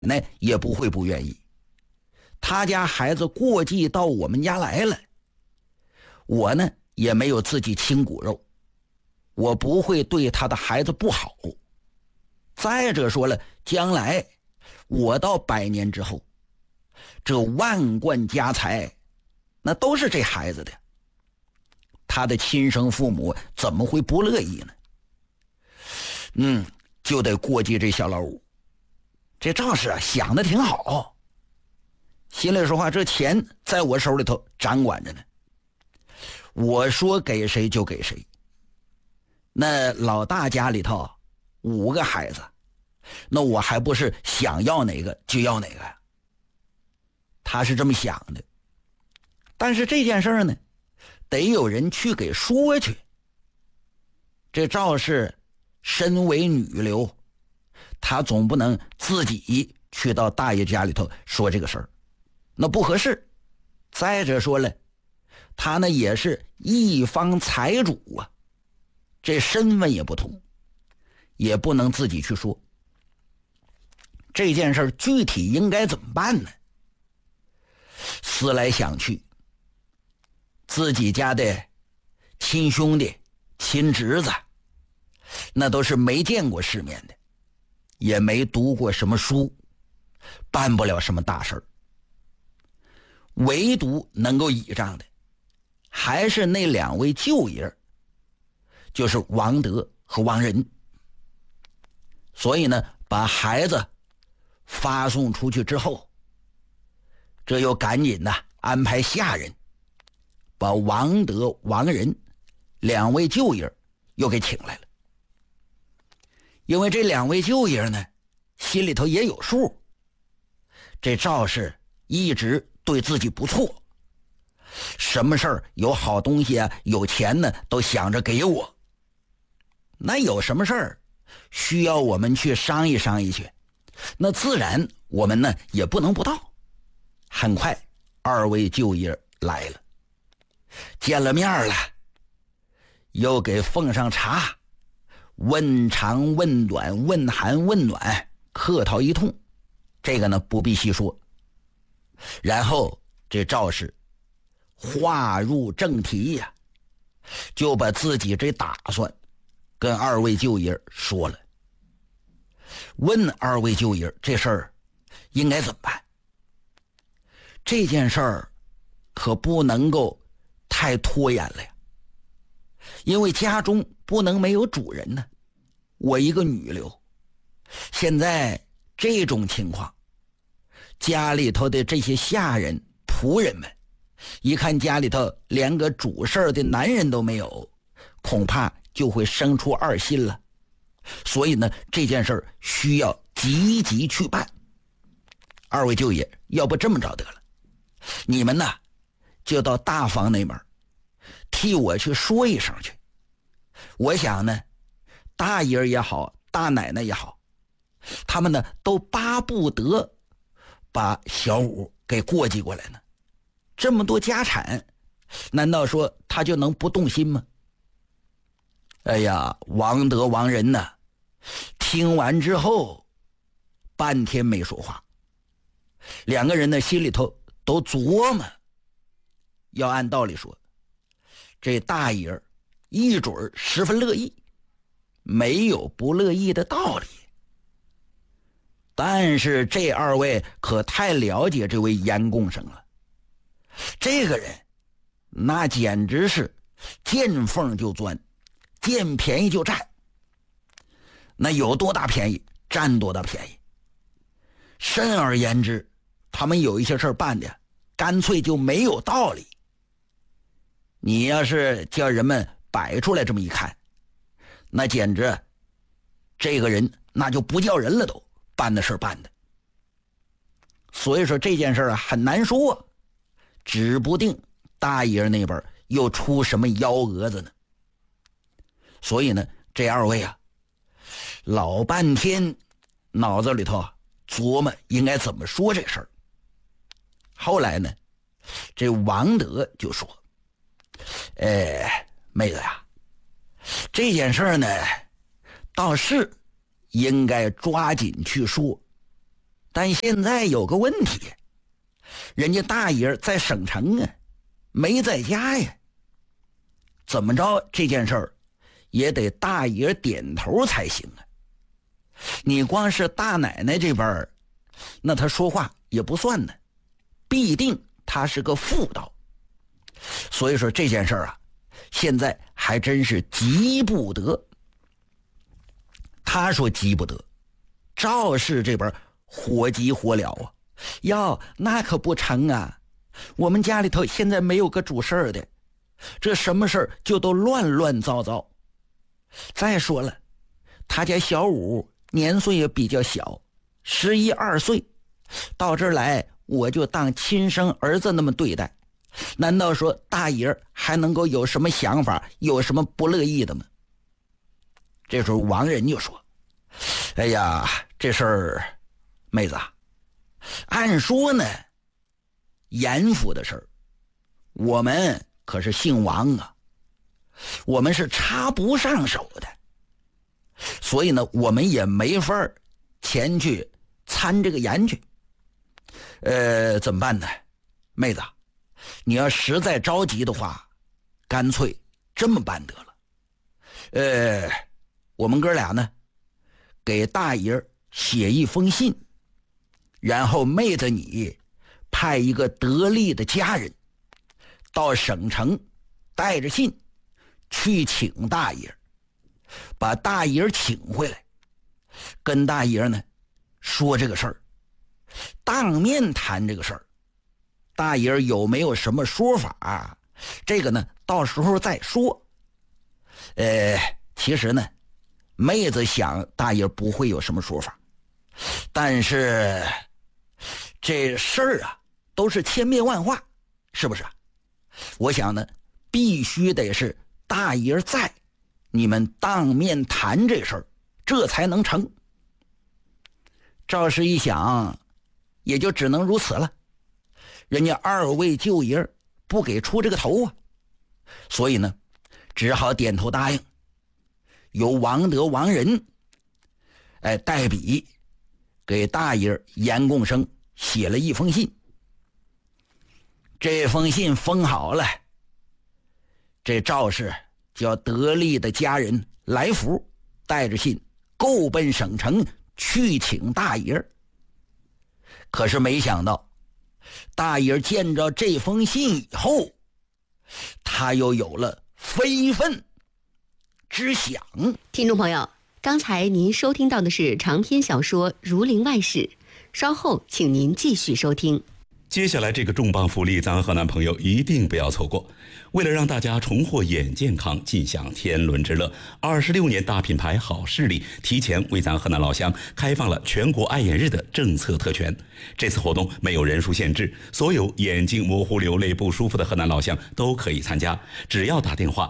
奶也不会不愿意。他家孩子过继到我们家来了，我呢也没有自己亲骨肉，我不会对他的孩子不好。再者说了，将来我到100年之后，这万贯家财那都是这孩子的，他的亲生父母怎么会不乐意呢？就得过继这小老五。这赵氏想的挺好，心里说话，这钱在我手里头掌管着呢，我说给谁就给谁。那老大家里头5个孩子，那我还不是想要哪个就要哪个呀？他是这么想的。但是这件事呢，得有人去给说去。这赵氏身为女流，他总不能自己去到大爷家里头说这个事儿，那不合适。再者说了，他呢也是一方财主啊，这身份也不同，也不能自己去说。这件事具体应该怎么办呢？思来想去，自己家的亲兄弟亲侄子那都是没见过世面的，也没读过什么书，办不了什么大事儿。唯独能够倚仗的还是那2位舅爷，就是王德和王仁。所以呢，把孩子发送出去之后，这又赶紧的安排下人把王德、王仁2位舅爷又给请来了。因为这2位舅爷呢，心里头也有数，这赵氏一直对自己不错，什么事儿有好东西啊，有钱呢，都想着给我。那有什么事儿需要我们去商议商议去，那自然我们呢也不能不到。很快2位舅爷来了，见了面了，又给奉上茶，问长问短，问寒问暖，客套一通，这个呢不必细说。然后这赵氏话入正题呀，就把自己这打算跟2位舅爷说了，问2位舅爷这事儿应该怎么办。这件事儿可不能够太拖延了呀，因为家中不能没有主人呢，我一个女流，现在这种情况，家里头的这些下人仆人们一看家里头连个主事的男人都没有，恐怕就会生出2心了。所以呢，这件事需要积极去办。2位舅爷，要不这么着得了，你们呢就到大房那边替我去说一声去。我想呢，大爷也好，大奶奶也好，他们呢都巴不得把小五给过继过来呢。这么多家产，难道说他就能不动心吗？哎呀，王德、王仁呢，听完之后半天没说话。2个人呢心里头都琢磨，要按道理说，这大爷一准十分乐意，没有不乐意的道理。但是这2位可太了解这位严公生了，这个人那简直是见缝就钻，见便宜就占，那有多大便宜占多大便宜。甚而言之，他们有一些事办的干脆就没有道理。你要是叫人们摆出来这么一看，那简直这个人那就不叫人了，都办的事办的。所以说这件事很难说，指不定大爷那边又出什么幺蛾子呢。所以呢，这2位啊，老半天脑子里头琢磨应该怎么说这事儿。后来呢，这王德就说：妹子呀，这件事儿呢倒是应该抓紧去说， 但现在有个问题，人家大爷在省城啊，没在家呀。怎么着这件事儿也得大爷点头才行啊。你光是大奶奶这边，那他说话也不算呢，必定他是个妇道。所以说这件事儿啊，现在还真是急不得。他说急不得，赵氏这边火急火燎啊，哟，那可不成啊，我们家里头现在没有个主事儿的，这什么事儿就都乱乱糟糟。再说了，他家小五年岁也比较小，11、12岁，到这儿来我就当亲生儿子那么对待，难道说大爷还能够有什么想法，有什么不乐意的吗？这时候王仁就说，哎呀，这事儿妹子啊，按说呢严府的事儿我们可是姓王啊，我们是插不上手的，所以呢我们也没法前去参这个盐去。怎么办呢？妹子，你要实在着急的话，干脆这么办得了。我们哥俩呢给大爷写一封信，然后妹子你派一个得力的家人到省城带着信去请大爷，把大爷请回来，跟大爷呢说这个事儿，当面谈这个事儿。大爷有没有什么说法，这个呢到时候再说。其实呢妹子想大爷不会有什么说法，但是这事儿啊都是千变万化，是不是？我想呢必须得是大爷在，你们当面谈这事儿，这才能成。赵氏一想，也就只能如此了，人家二位舅爷不给出这个头啊，所以呢只好点头答应，由王德、王仁代笔给大爷严共生写了一封信。这封信封好了，这赵氏叫得力的家人来福，带着信够奔省城去请大爷。可是没想到大爷见着这封信以后，他又有了非分之想。 听众朋友，刚才您收听到的是长篇小说《儒林外史》，稍后请您继续收听。 接下来这个重磅福利，咱河南朋友一定不要错过。为了让大家重获眼健康，尽享天伦之乐，26年大品牌好视力提前为咱河南老乡开放了全国爱眼日的政策特权。这次活动没有人数限制，所有眼睛模糊、流泪不舒服的河南老乡都可以参加，只要打电话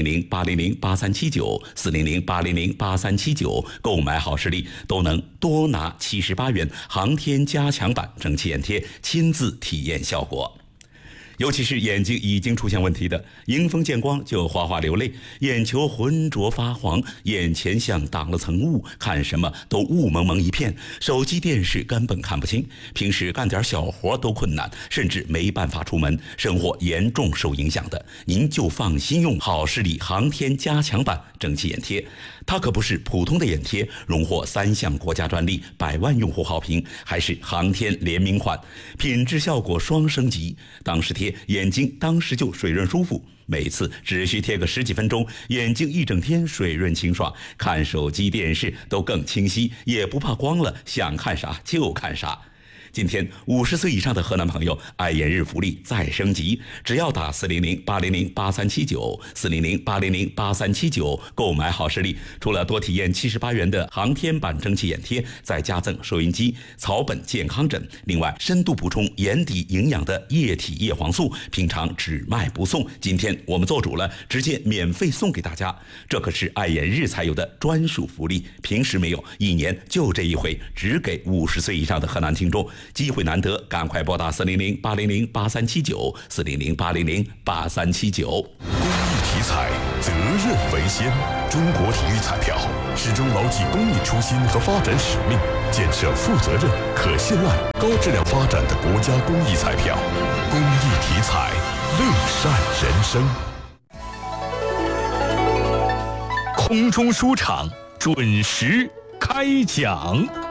400-800-8379 400-800-8379购买好视力，都能多拿78元航天加强版蒸汽眼贴，亲自体验效果。尤其是眼睛已经出现问题的，迎风见光就哗哗流泪，眼球浑浊发黄，眼前像挡了层雾，看什么都雾蒙蒙一片，手机电视根本看不清，平时干点小活都困难，甚至没办法出门，生活严重受影响的，您就放心用好视力航天加强版蒸汽眼贴。它可不是普通的眼贴，荣获3项国家专利，100万用户好评，还是航天联名款，品质效果双升级。当时贴眼睛当时就水润舒服，每次只需贴个10几分钟，眼睛一整天水润清爽，看手机电视都更清晰，也不怕光了，想看啥就看啥。今天50岁以上的河南朋友爱眼日福利再升级，只要打400-800-8379 400-800-8379购买好视力，除了多体验78元的航天版蒸汽眼贴，再加赠收音机、草本健康枕，另外深度补充眼底营养的液体叶黄素，平常只卖不送，今天我们做主了，直接免费送给大家，这可是爱眼日才有的专属福利，平时没有，一年就这一回，只给50岁以上的河南听众，机会难得，赶快拨打400-800-8379 400-800-8379。 彩，责任为先。中国体育彩票始终牢记公益初心和发展使命，建设负责任、可信赖、高质量发展的国家公益彩票。公益体彩，乐善人生。空中书场准时开讲。